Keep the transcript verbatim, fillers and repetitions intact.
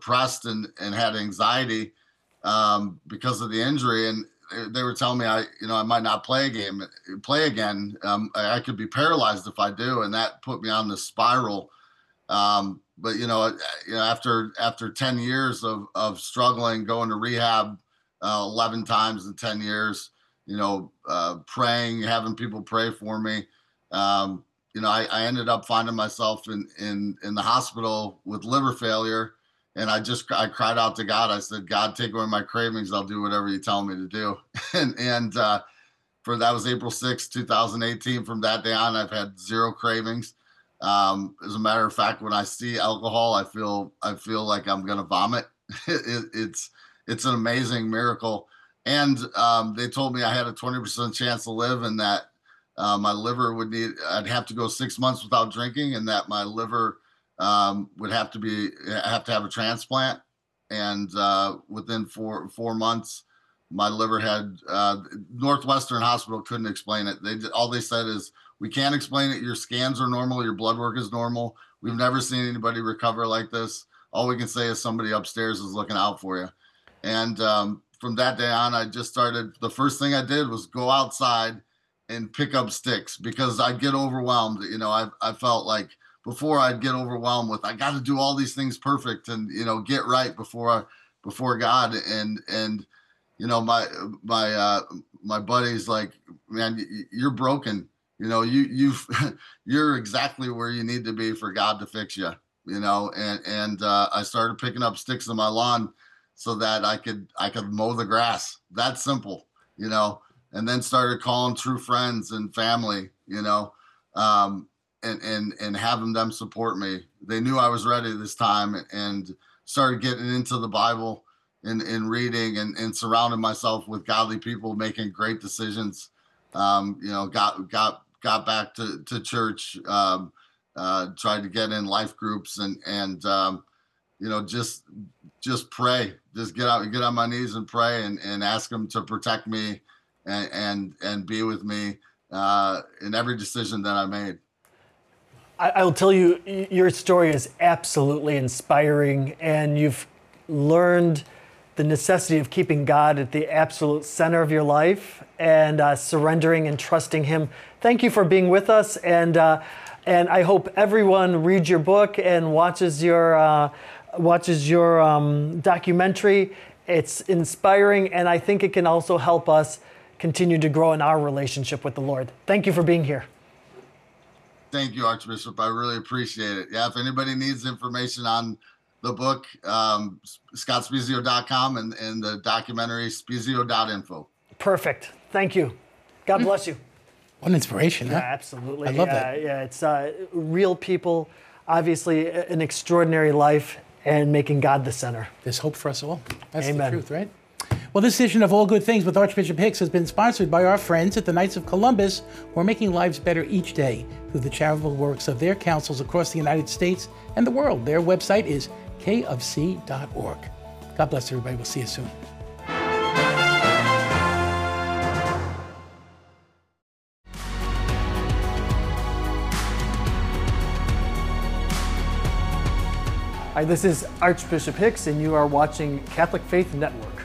depressed and, and had anxiety um, because of the injury. And they were telling me I, you know, I might not play a game, play again. Um, I could be paralyzed if I do. And that put me on this spiral. Um, but, you know, you know, after, after ten years of, of struggling, going to rehab uh, eleven times in ten years, you know, uh, praying, having people pray for me, um, you know, I, I ended up finding myself in, in, in the hospital with liver failure. And I just, I cried out to God. I said, God, take away my cravings. I'll do whatever you tell me to do. and, and, uh, for that was April sixth, two thousand eighteen. From that day on, I've had zero cravings. Um, as a matter of fact, when I see alcohol, I feel, I feel like I'm going to vomit. it, it's, it's an amazing miracle. And, um, they told me I had a twenty percent chance to live, and that, Uh, my liver would need, I'd have to go six months without drinking, and that my liver um, would have to be, have to have a transplant. And uh, within four, four months, my liver had, uh, Northwestern Hospital couldn't explain it. They all they said is, we can't explain it. Your scans are normal. Your blood work is normal. We've never seen anybody recover like this. All we can say is somebody upstairs is looking out for you. And um, from that day on, I just started, the first thing I did was go outside and pick up sticks, because I'd get overwhelmed. You know, I I felt like before I'd get overwhelmed with, I got to do all these things perfect and, you know, get right before I, before God. And, and, you know, my, my, uh, my buddy's like, man, you're broken. You know, you, you've, you're exactly where you need to be for God to fix you, you know? And, and, uh, I started picking up sticks in my lawn so that I could, I could mow the grass. That simple, you know? And then started calling true friends and family, you know, um, and, and, and having them support me. They knew I was ready this time, and started getting into the Bible and, and reading and, and surrounding myself with godly people, making great decisions. Um, you know, got, got, got back to, to church, um, uh, tried to get in life groups, and, and, um, you know, just, just pray, just get out, get on my knees and pray, and, and ask them to protect me. And, and and be with me uh, in every decision that I made. I, I will tell you, your story is absolutely inspiring, and you've learned the necessity of keeping God at the absolute center of your life, and uh, surrendering and trusting Him. Thank you for being with us, and uh, and I hope everyone reads your book and watches your uh, watches your um, documentary. It's inspiring, and I think it can also help us continue to grow in our relationship with the Lord. Thank you for being here. Thank you, Archbishop. I really appreciate it. Yeah, if anybody needs information on the book, um, scott spiezio dot com, and, and the documentary, spiezio dot info. Perfect. Thank you. God bless you. What an inspiration, huh? Yeah, absolutely. I love uh, that. Yeah, it's uh, real people, obviously an extraordinary life, and making God the center. There's hope for us all. That's Amen. the truth, right? Well, this edition of All Good Things with Archbishop Hicks has been sponsored by our friends at the Knights of Columbus, who are making lives better each day through the charitable works of their councils across the United States and the world. Their website is k of c dot org. God bless everybody. We'll see you soon. Hi, this is Archbishop Hicks, and you are watching Catholic Faith Network.